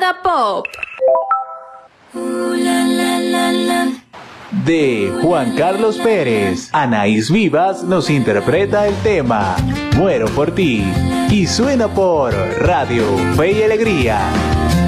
Banda Pop. De Juan Carlos Pérez, Anaís Vivas nos interpreta el tema Muero por ti y suena por Radio Fe y Alegría.